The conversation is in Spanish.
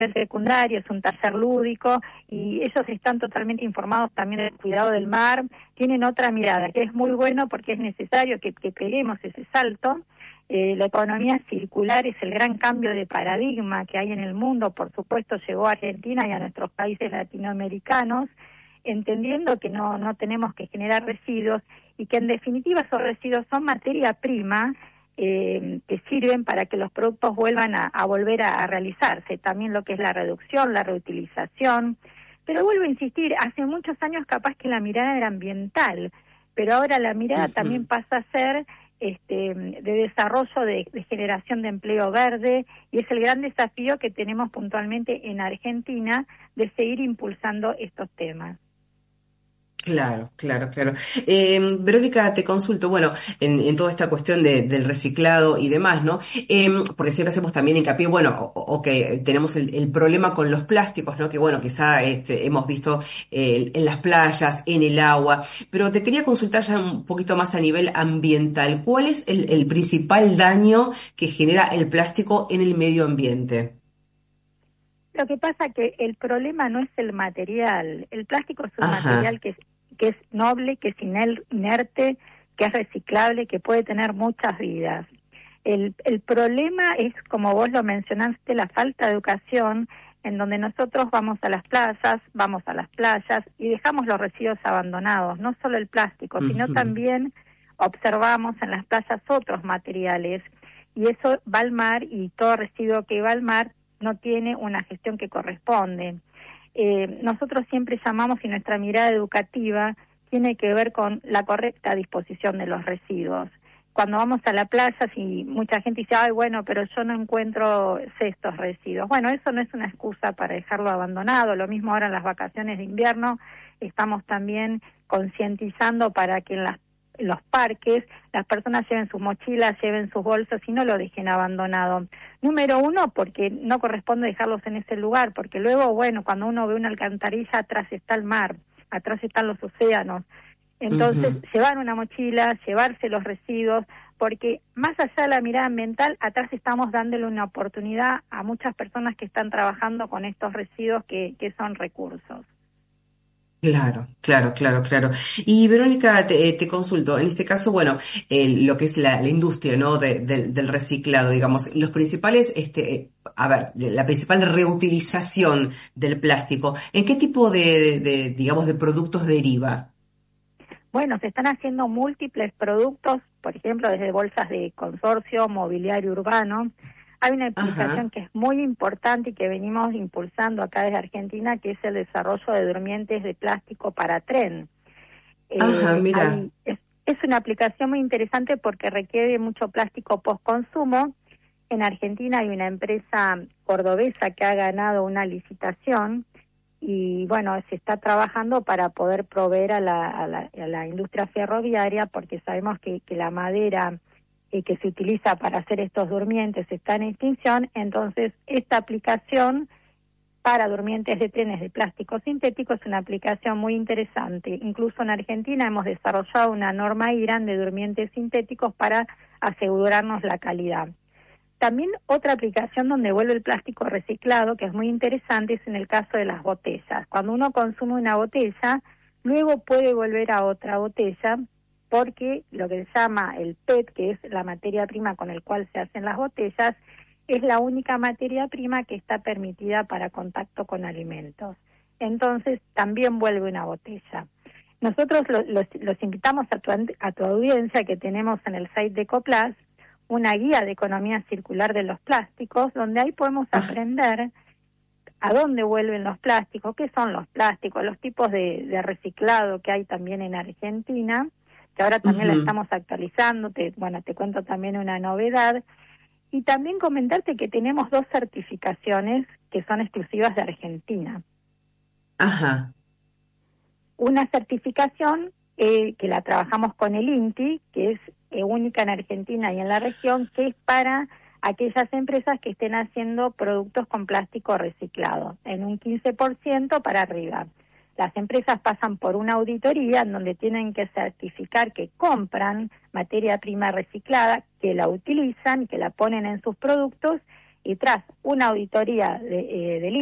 secundario, es un taller lúdico y ellos están totalmente informados también del cuidado del mar, tienen otra mirada, que es muy bueno porque es necesario que peguemos ese salto. La economía circular es el gran cambio de paradigma que hay en el mundo, por supuesto llegó a Argentina y a nuestros países latinoamericanos, entendiendo que no tenemos que generar residuos y que en definitiva esos residuos son materia prima que sirven para que los productos vuelvan a volver a realizarse, también lo que es la reducción, la reutilización, pero vuelvo a insistir, hace muchos años capaz que la mirada era ambiental, pero ahora la mirada también pasa a ser de desarrollo de generación de empleo verde, y es el gran desafío que tenemos puntualmente en Argentina de seguir impulsando estos temas. Claro, claro, claro. Verónica, te consulto, bueno, en toda esta cuestión del reciclado y demás, ¿no? Porque siempre hacemos también hincapié, bueno, ok, tenemos el problema con los plásticos, ¿no? Que bueno, quizá hemos visto en las playas, en el agua, pero te quería consultar ya un poquito más a nivel ambiental. ¿Cuál es el principal daño que genera el plástico en el medio ambiente? Lo que pasa que el problema no es el material. El plástico es un Ajá. material que es noble, que es inerte, que es reciclable, que puede tener muchas vidas. El problema es, como vos lo mencionaste, la falta de educación, en donde nosotros vamos a las plazas, vamos a las playas y dejamos los residuos abandonados, no solo el plástico, sino Ujú. también observamos en las playas otros materiales y eso va al mar y todo residuo que va al mar no tiene una gestión que corresponde. Nosotros siempre llamamos y nuestra mirada educativa tiene que ver con la correcta disposición de los residuos. Cuando vamos a la playa, si mucha gente dice, ay, bueno, pero yo no encuentro estos residuos. Bueno, eso no es una excusa para dejarlo abandonado. Lo mismo ahora en las vacaciones de invierno, estamos también concientizando para que en los parques las personas lleven sus mochilas, lleven sus bolsos y no lo dejen abandonado. Número uno, porque no corresponde dejarlos en ese lugar, porque luego, bueno, cuando uno ve una alcantarilla, atrás está el mar, atrás están los océanos. Entonces, Ujú. llevar una mochila, llevarse los residuos, porque más allá de la mirada ambiental, atrás estamos dándole una oportunidad a muchas personas que están trabajando con estos residuos que son recursos. Claro, claro, claro, claro. Y Verónica, te consulto, en este caso, bueno, lo que es la industria, ¿no? Del reciclado, digamos, los principales, a ver, la principal reutilización del plástico, ¿en qué tipo digamos, de productos deriva? Bueno, se están haciendo múltiples productos, por ejemplo, desde bolsas de consorcio, mobiliario urbano. Hay una aplicación Ajá, que es muy importante y que venimos impulsando acá desde Argentina, que es el desarrollo de durmientes de plástico para tren. ajá, mira. Es una aplicación muy interesante porque requiere mucho plástico post-consumo. En Argentina hay una empresa cordobesa que ha ganado una licitación y bueno, se está trabajando para poder proveer a la industria ferroviaria porque sabemos que la madera que se utiliza para hacer estos durmientes está en extinción, entonces esta aplicación para durmientes de trenes de plástico sintético es una aplicación muy interesante. Incluso en Argentina hemos desarrollado una norma IRAN de durmientes sintéticos para asegurarnos la calidad. También otra aplicación donde vuelve el plástico reciclado, que es muy interesante, es en el caso de las botellas. Cuando uno consume una botella, luego puede volver a otra botella, porque lo que se llama el PET, que es la materia prima con el cual se hacen las botellas, es la única materia prima que está permitida para contacto con alimentos. Entonces, también vuelve una botella. Nosotros los invitamos a tu audiencia que tenemos en el site de Ecoplas, una guía de economía circular de los plásticos, donde ahí podemos Ah, aprender a dónde vuelven los plásticos, qué son los plásticos, los tipos de reciclado que hay también en Argentina, que ahora también la ujú. estamos actualizando, bueno, te cuento también una novedad, y también comentarte que tenemos dos certificaciones que son exclusivas de Argentina. Ajá, Una certificación que la trabajamos con el INTI, que es única en Argentina y en la región, que es para aquellas empresas que estén haciendo productos con plástico reciclado, en un 15% para arriba. Las empresas pasan por una auditoría en donde tienen que certificar que compran materia prima reciclada, que la utilizan, que la ponen en sus productos y tras una auditoría del